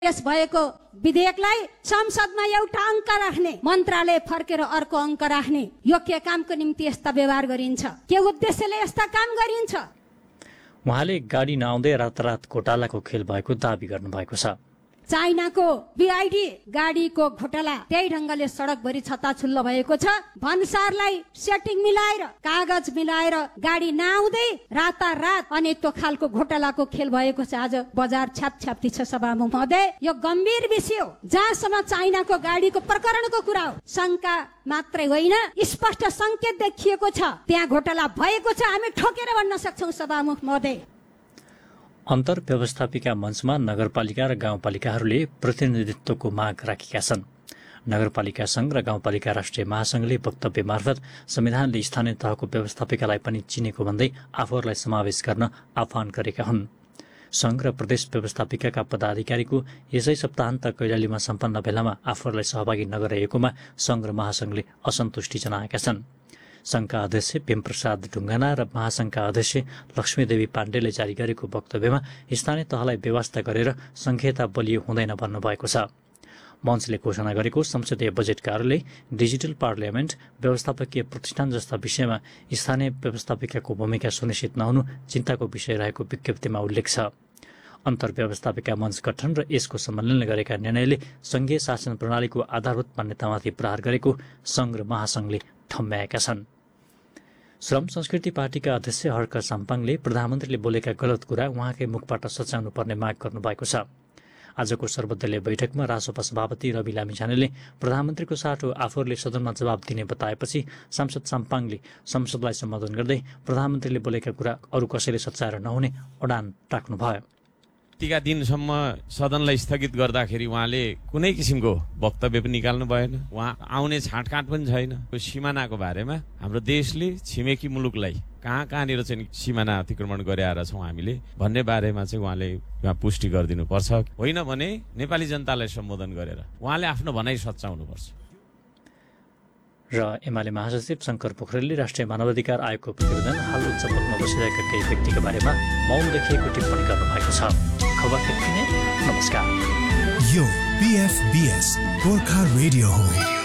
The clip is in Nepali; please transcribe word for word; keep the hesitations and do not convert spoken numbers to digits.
यस भएको विधेयकलाई संसदमा एउटा अङ्क राख्ने, मन्त्रालय फर्केर अर्को अङ्क राख्ने, यो के कामको निम्ति यस्ता व्यवहार गरिन्छ? के उद्देश्यले यस्ता काम गरिन्छ? उहाँले गाडी नआउँदै रातारात घोटालाको खेल भएको दाबी गर्नुभएको छ। चाइनाको बीआईडी गाडीको घोटाला त्यही ढंगले सडकभरि छताछुल्लो भएको छ। भन्सारलाई सेटिङ मिलाएर, कागज मिलाएर गाडी नआउँदै रातारात अनि त्यो खालको घोटालाको खेल भएको छ। आज बजार छ्यापछ्याप्ती छ। सभामुख महोदय, यो गम्भीर विषय हो। जहाँसम्म चाइनाको गाडीको प्रकरणको कुरा हो, शंका मात्रै होइन, स्पष्ट संकेत देखिएको छ त्यहाँ घोटाला भएको छ। हामी ठोकेर भन्न सक्छौं सभामुख महोदय। अन्तर व्यवस्थापिका मञ्चमा नगरपालिका र गाउँपालिकाहरूले प्रतिनिधित्वको माग राखेका छन्। नगरपालिका संघ र गाउँपालिका राष्ट्रिय महासंघले वक्तव्य मार्फत संविधानले स्थानीय तहको व्यवस्थापिकालाई पनि चिनेको भन्दै आफूहरूलाई समावेश गर्न आह्वान गरेका हुन्। संघ र प्रदेश व्यवस्थापिकाका पदाधिकारीको यसै सप्ताहन्त कैलालीमा सम्पन्न भेलामा आफूहरूलाई सहभागी नगराइएकोमा संघ र महासंघले असन्तुष्टि जनाएका छन्। संघका अध्यक्ष प्रेमप्रसाद ढुङ्गाना र महासंघका अध्यक्ष लक्ष्मीदेवी पाण्डेले जारी गरेको वक्तव्यमा स्थानीय तहलाई व्यवस्था गरेर संघीयता बलियो हुँदैन भन्नुभएको छ। मञ्चले घोषणा गरेको संसदीय बजेट कार्यालय, डिजिटल पार्लियामेन्ट, व्यवस्थापकीय प्रतिष्ठान जस्ता विषयमा स्थानीय व्यवस्थापिकाको भूमिका सुनिश्चित नहुनु चिन्ताको विषय रहेको विज्ञप्तिमा उल्लेख छ। अन्तर्व्यवस्थापिका मञ्च गठन र यसको सम्मेलनले गरेका निर्णयले संघीय शासन प्रणालीको आधारभूत मान्यतामाथि प्रहार गरेको संघ र महासंघले ठम्ब्याएका छन्। श्रम संस्कृति पार्टीका अध्यक्ष हर्क साम्पाङले प्रधानमन्त्रीले बोलेका गलत कुरा उहाँकै मुखबाट सच्याउनु पर्ने माग गर्नुभएको छ। आजको सर्वदलीय बैठकमा रासोपा सभापति रवि लामिछानेले प्रधानमन्त्रीको साटो आफूहरूले सदनमा जवाब दिने बताएपछि सांसद साम्पाङले संसदलाई सम्बोधन गर्दै प्रधानमन्त्रीले बोलेका कुरा अरू कसैले सच्याएर नहुने अडान राख्नुभयो। यतिका दिनसम्म सदनलाई स्थगित गर्दाखेरि उहाँले कुनै किसिमको वक्तव्य पनि निकाल्नु भएन। उहाँ आउने छाँटकाँट पनि छैन। सिमानाको बारेमा हाम्रो देशले छिमेकी मुलुकलाई कहाँ कहाँनिर चाहिँ सिमाना अतिक्रमण गरेर छौँ हामीले भन्ने बारेमा चाहिँ उहाँले यहाँ पुष्टि गरिदिनु पर्छ। होइन भने नेपाली जनतालाई सम्बोधन गरेर उहाँले आफ्नो भनाइ सच्याउनुपर्छ। र एमाले महासचिव शङ्कर पोखरेलले राष्ट्रिय मानवाधिकार आयोगको प्रतिवेदन हाल उच्च पदमा बसिरहेका केही व्यक्तिका बारेमा मौन देखिएको टिप्पणी गर्नुभएको छ। खबर त्यति नै। नमस्कार। यो पीएफबीएस गोर्खा रेडियो हो।